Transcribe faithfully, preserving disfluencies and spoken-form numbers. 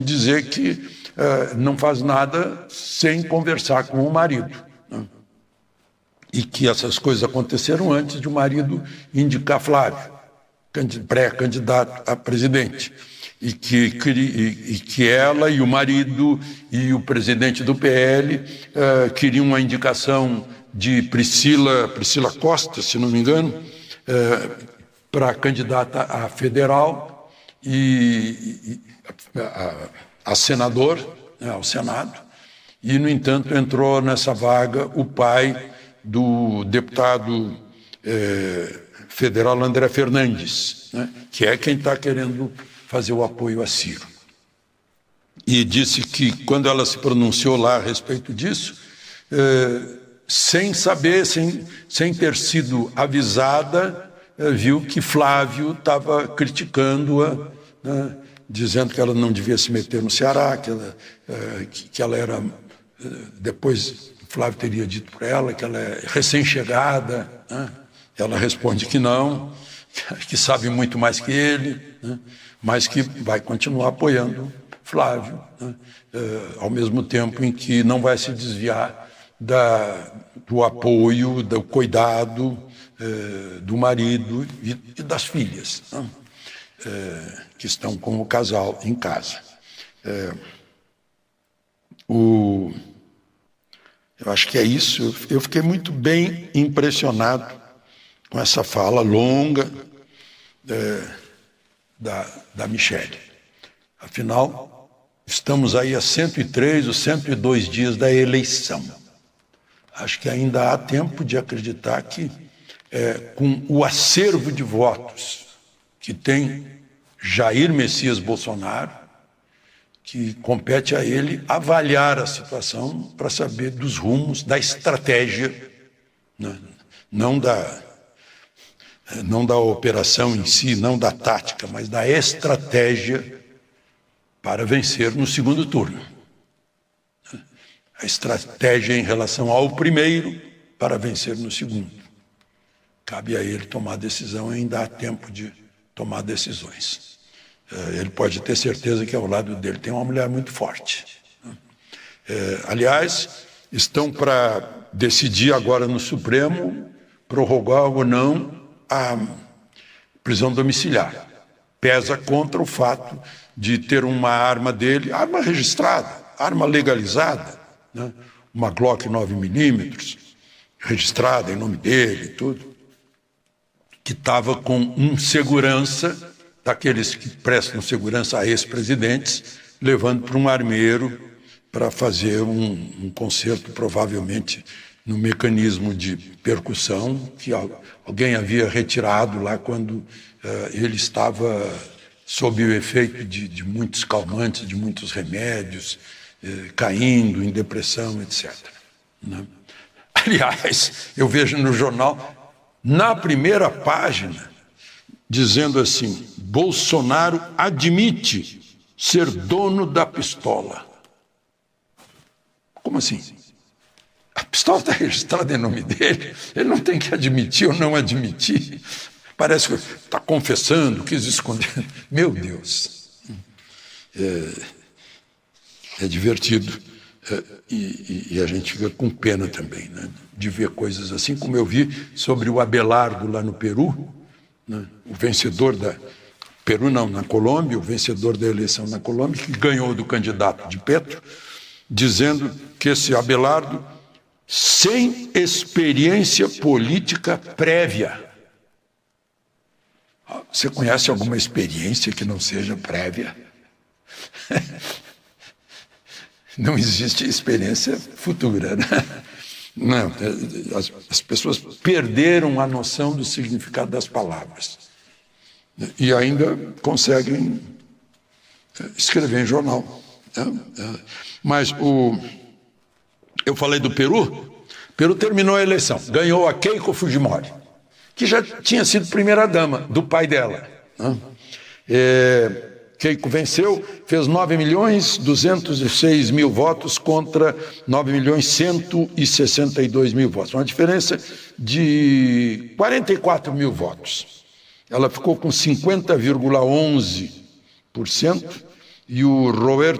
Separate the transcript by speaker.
Speaker 1: dizer que uh, não faz nada sem conversar com o marido, né? E que essas coisas aconteceram antes de o marido indicar Flávio, pré-candidato a presidente, e que, e, e que ela e o marido e o presidente do P L uh, queriam uma indicação de Priscila, Priscila Costa, se não me engano, uh, para candidata a federal e, e a, a senador, né, ao Senado, e, no entanto, entrou nessa vaga o pai do deputado eh, federal André Fernandes, né, que é quem está querendo fazer o apoio a Ciro. E disse que, quando ela se pronunciou lá a respeito disso, eh, sem saber, sem, sem ter sido avisada, eh, viu que Flávio estava criticando-a, né, dizendo que ela não devia se meter no Ceará, que ela, eh, que, que ela era... Eh, depois, Flávio teria dito para ela que ela é recém-chegada, né? Ela responde que não, que sabe muito mais que ele, né? Mas que vai continuar apoiando Flávio, né? Uh, ao mesmo tempo em que não vai se desviar da, do apoio, do cuidado uh, do marido e, e das filhas, né? uh, que estão com o casal em casa. Uh, o... Eu acho que é isso. Eu fiquei muito bem impressionado com essa fala longa é, da, da Michele. Afinal, estamos aí a cento e três ou cento e dois dias da eleição. Acho que ainda há tempo de acreditar que, é, com o acervo de votos que tem Jair Messias Bolsonaro, que compete a ele avaliar a situação para saber dos rumos, da estratégia, né? não, da, não da operação em si, não da tática, mas da estratégia para vencer no segundo turno. A estratégia em relação ao primeiro para vencer no segundo. Cabe a ele tomar decisão, ainda há tempo de tomar decisões. Ele pode ter certeza que ao lado dele tem uma mulher muito forte. É, aliás, estão para decidir agora no Supremo prorrogar ou não a prisão domiciliar. Pesa contra o fato de ter uma arma dele, arma registrada, arma legalizada, né? Uma Glock nove milímetros, registrada em nome dele e tudo, que estava com um segurança, daqueles que prestam segurança a ex-presidentes, levando para um armeiro para fazer um, um concerto, provavelmente no mecanismo de percussão que alguém havia retirado lá quando uh, ele estava sob o efeito de, de muitos calmantes, de muitos remédios, uh, caindo em depressão, etcétera, né? Aliás, eu vejo no jornal, na primeira página, dizendo assim: Bolsonaro admite ser dono da pistola. Como assim? A pistola está registrada em nome dele, ele não tem que admitir ou não admitir. Parece que está confessando, quis esconder. Meu Deus. É, é divertido. É, e, e a gente fica com pena também, né, de ver coisas assim, como eu vi sobre o Abelardo lá no Peru, né, o vencedor da... Peru não, na Colômbia, o vencedor da eleição na Colômbia, que ganhou do candidato de Petro, dizendo que esse Abelardo, sem experiência política prévia. Você conhece alguma experiência que não seja prévia? Não existe experiência futura, né? Não, as, as pessoas perderam a noção do significado das palavras e ainda conseguem escrever em jornal, né? Mas o, eu falei do Peru. Peru terminou a eleição, ganhou a Keiko Fujimori, que já tinha sido primeira-dama do pai dela, né? É, Keiko venceu, fez nove milhões duzentos e seis mil votos contra nove milhões cento e sessenta e dois mil votos, uma diferença de quarenta e quatro mil votos. Ela ficou com cinquenta vírgula onze por cento E o Roberto